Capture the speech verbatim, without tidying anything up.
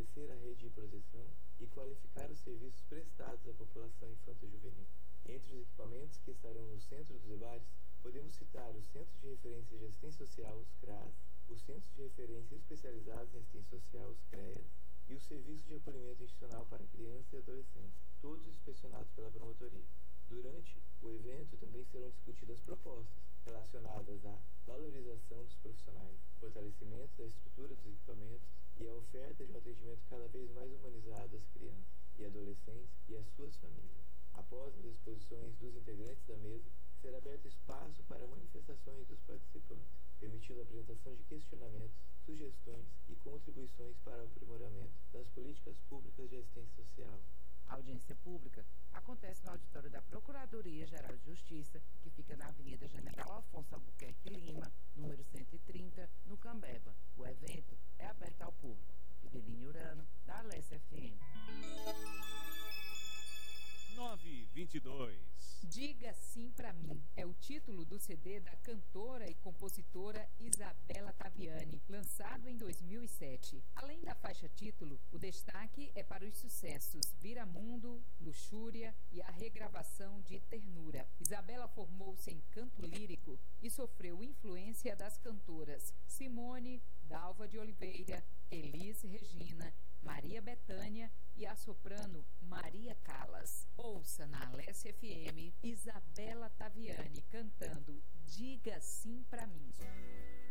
fortalecer a rede de proteção e qualificar os serviços prestados à população infanto-juvenil. Entre os equipamentos que estarão no centro dos debates, podemos citar os Centros de Referência de Assistência Social, os CRAS, os Centros de Referência Especializados em Assistência Social, os CREAS, e o Serviço de Acolhimento Institucional para Crianças e Adolescentes, todos inspecionados pela promotoria. Durante o evento também serão discutidas propostas relacionadas à valorização dos profissionais, fortalecimento da estrutura dos equipamentos e a oferta de um atendimento cada vez mais humanizado às crianças e adolescentes e às suas famílias. Após as exposições dos integrantes da mesa, será aberto espaço para manifestações dos participantes, permitindo a apresentação de questionamentos, sugestões e contribuições para o aprimoramento das políticas públicas de assistência social. A audiência pública acontece no auditório da Procuradoria-Geral de Justiça, que fica na Avenida General Afonso Albuquerque Lima, número cento e trinta, no Cambeba. O evento é aberto ao público. Eveline Urano, da Alessia F M. nove e vinte e dois. Diga Sim Pra Mim é o título do C D da cantora e compositora Isabela Taviani, lançado em dois mil e sete. Além da faixa título, o destaque é para os sucessos Viramundo, Luxúria e a regravação de Ternura. Isabela formou-se em canto lírico e sofreu influência das cantoras Simone, Dalva de Oliveira, Elis Regina, Maria Bethânia e a soprano Maria Callas. Ouça na Alessia F M Isabela Taviani cantando Diga Sim Pra Mim.